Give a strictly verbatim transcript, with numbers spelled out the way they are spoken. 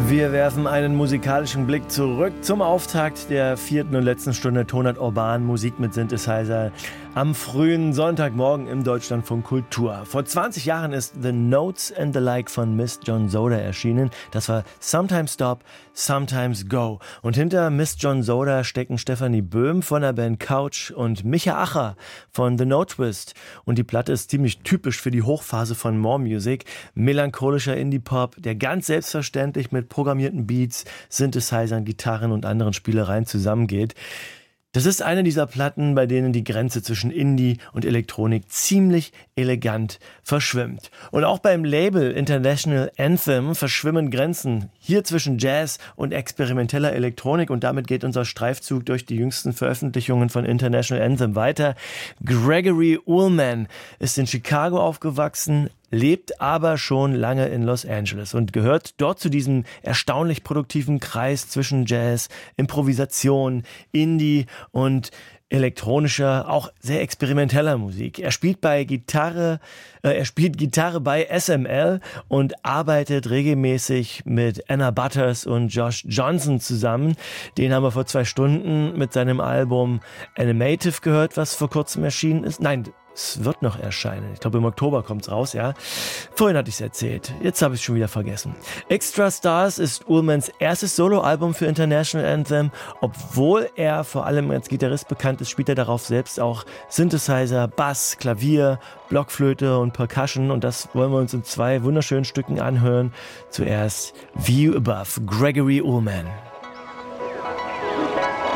Wir werfen einen musikalischen Blick zurück zum Auftakt der vierten und letzten Stunde Tonart Urban, Musik mit Synthesizer am frühen Sonntagmorgen im Deutschlandfunk Kultur. Vor zwanzig Jahren ist The Notes and the Like von Miss John Soda erschienen. Das war Sometimes Stop, Sometimes Go. Und hinter Miss John Soda stecken Stefanie Böhm von der Band Couch und Micha Acher von The No Twist. Und die Platte ist ziemlich typisch für die Hochphase von More Music. Melancholischer Indie-Pop, der ganz selbstverständlich mit programmierten Beats, Synthesizern, Gitarren und anderen Spielereien zusammengeht. Das ist eine dieser Platten, bei denen die Grenze zwischen Indie und Elektronik ziemlich elegant verschwimmt. Und auch beim Label International Anthem verschwimmen Grenzen. Hier zwischen Jazz und experimenteller Elektronik. Und damit geht unser Streifzug durch die jüngsten Veröffentlichungen von International Anthem weiter. Gregory Ullman ist in Chicago aufgewachsen, lebt aber schon lange in Los Angeles und gehört dort zu diesem erstaunlich produktiven Kreis zwischen Jazz, Improvisation, Indie und elektronischer, auch sehr experimenteller Musik. Er spielt bei Gitarre, äh, er spielt Gitarre bei S M L und arbeitet regelmäßig mit Anna Butters und Josh Johnson zusammen. Den haben wir vor zwei Stunden mit seinem Album Animative gehört, was vor kurzem erschienen ist. Nein, es wird noch erscheinen. Ich glaube, im Oktober kommt's raus, ja. Vorhin hatte ich es erzählt. Jetzt habe ich es schon wieder vergessen. Extra Stars ist Ullmans erstes Soloalbum für International Anthem. Obwohl er vor allem als Gitarrist bekannt ist, spielt er darauf selbst auch Synthesizer, Bass, Klavier, Blockflöte und Percussion. Und das wollen wir uns in zwei wunderschönen Stücken anhören. Zuerst View Above, Gregory Ullman.